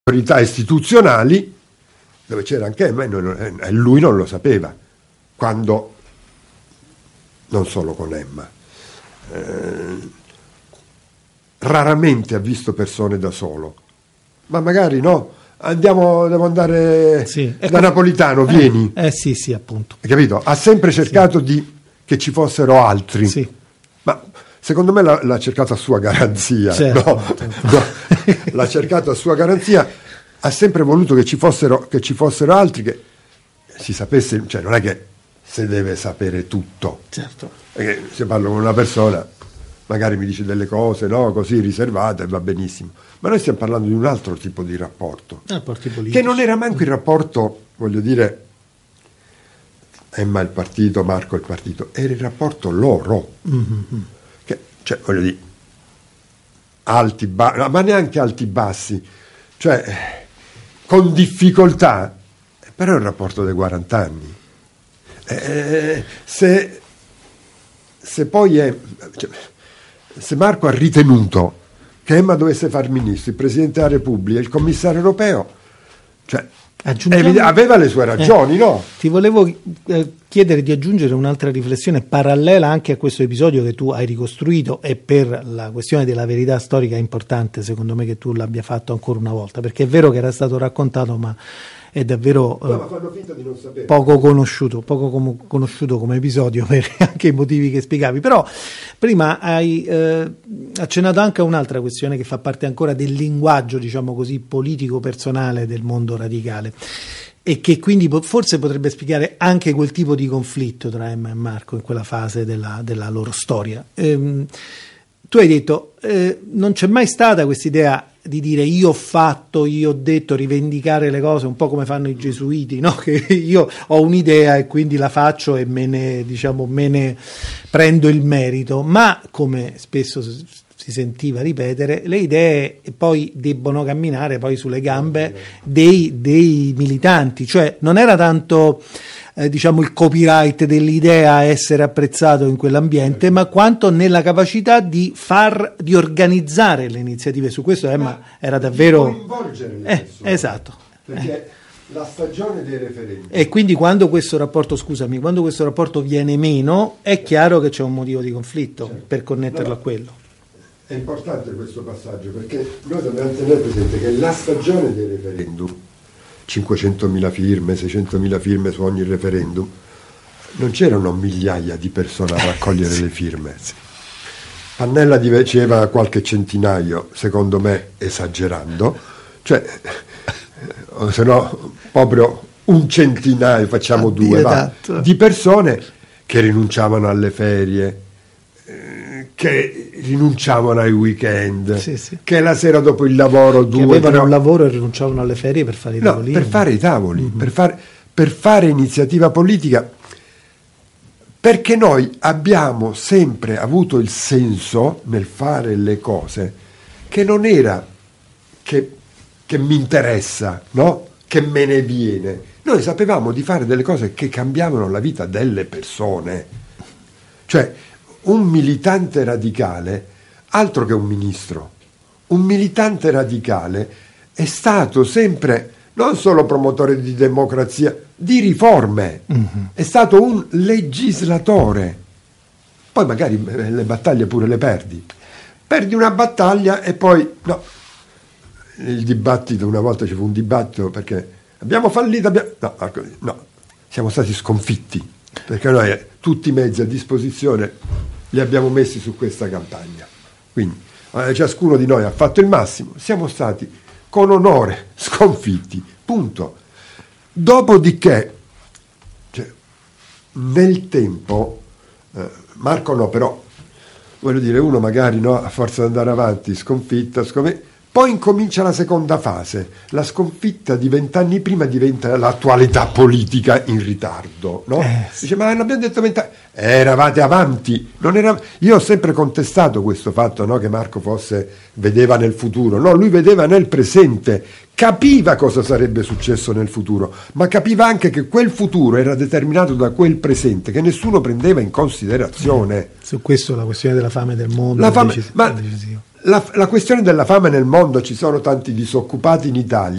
autorità istituzionali, dove c'era anche Emma, e lui non lo sapeva, quando, non solo con Emma, raramente ha visto persone da solo, ma magari no, devo andare da Napolitano, vieni. Sì, appunto. Hai capito? Ha sempre cercato che ci fossero altri. Sì. Ma secondo me l'ha cercato a sua garanzia. Certo. No, l'ha cercato a sua garanzia. Ha sempre voluto che ci fossero altri, che si sapesse, cioè non è che si deve sapere tutto. Certo. Perché se parlo con una persona, magari mi dice delle cose, no, così riservate, va benissimo. Ma noi stiamo parlando di un altro tipo di rapporto. Rapporti politici. Che non era manco il rapporto, voglio dire, Emma il partito, Marco il partito, era il rapporto loro. Mm-hmm. Che, cioè, voglio dire, alti, ma neanche alti bassi, cioè con difficoltà, però è un rapporto dei 40 anni. Se poi se Marco ha ritenuto che Emma dovesse far ministro, il Presidente della Repubblica, il commissario europeo, cioè aveva le sue ragioni, no? Ti volevo chiedere di aggiungere un'altra riflessione parallela anche a questo episodio che tu hai ricostruito, e per la questione della verità storica è importante secondo me che tu l'abbia fatto ancora una volta, perché è vero che era stato raccontato, ma è davvero fanno finta di non sapere. poco conosciuto come episodio per anche i motivi che spiegavi. Però prima hai accennato anche a un'altra questione che fa parte ancora del linguaggio, diciamo così, politico personale del mondo radicale, e che quindi forse potrebbe spiegare anche quel tipo di conflitto tra Emma e Marco in quella fase della loro storia. Tu hai detto non c'è mai stata quest'idea di dire io ho detto, rivendicare le cose un po' come fanno i gesuiti, no? Che io ho un'idea e quindi la faccio e me ne prendo il merito, ma come spesso si sentiva ripetere, le idee poi debbono camminare poi sulle gambe dei militanti, cioè non era tanto il copyright dell'idea essere apprezzato in quell'ambiente, ma quanto nella capacità di organizzare le iniziative. Su questo Emma era davvero coinvolgere le persone. Esatto. Perché la stagione dei referendum, e quindi quando questo rapporto viene meno, è chiaro che c'è un motivo di conflitto, certo, per connetterlo a quello. È importante questo passaggio, perché noi dobbiamo tenere presente che la stagione dei referendum, 500.000 firme, 600.000 firme su ogni referendum, non c'erano migliaia di persone a raccogliere le firme. Pannella diceva qualche centinaio, secondo me esagerando, cioè se no proprio un centinaio, facciamo due, di persone che rinunciavano alle ferie, che rinunciavano ai weekend, sì. Che la sera dopo il lavoro avevano un lavoro e rinunciavano alle ferie per fare i tavoli. Per fare i tavoli, mm-hmm. per fare iniziativa politica, perché noi abbiamo sempre avuto il senso nel fare le cose che non era che mi interessa, no? Che me ne viene. Noi sapevamo di fare delle cose che cambiavano la vita delle persone. Cioè, un militante radicale, altro che un ministro, un militante radicale è stato sempre non solo promotore di democrazia, di riforme, è stato un legislatore. Poi magari le battaglie pure le perdi una battaglia e poi no. Il dibattito, una volta ci fu un dibattito perché abbiamo fallito, no, siamo stati sconfitti, perché noi tutti i mezzi a disposizione li abbiamo messi su questa campagna, quindi ciascuno di noi ha fatto il massimo, siamo stati con onore sconfitti, punto. Dopodiché, nel tempo, Marco no, però voglio dire, uno magari no, a forza di andare avanti, sconfitta, poi incomincia la seconda fase, la sconfitta di 20 anni prima diventa l'attualità politica in ritardo, no? Sì. Dice, ma l'abbiamo detto 20 anni, eravate avanti, io ho sempre contestato questo fatto, no? Che Marco vedeva nel futuro, no, lui vedeva nel presente, capiva cosa sarebbe successo nel futuro, ma capiva anche che quel futuro era determinato da quel presente che nessuno prendeva in considerazione. Su questo la questione della fame del mondo, la questione della fame nel mondo, ci sono tanti disoccupati in Italia.